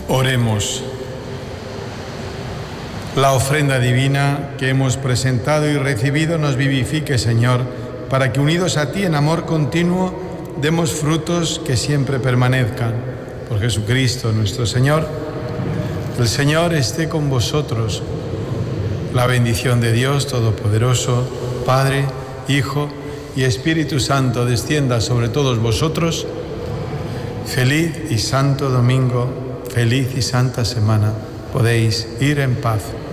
Oremos. La ofrenda divina que hemos presentado y recibido nos vivifique, Señor, para que unidos a ti en amor continuo demos frutos que siempre permanezcan. Por Jesucristo nuestro Señor. El Señor esté con vosotros. La bendición de Dios Todopoderoso, Padre, Hijo y Espíritu Santo descienda sobre todos vosotros. Feliz y santo domingo, feliz y santa semana. Podéis ir en paz.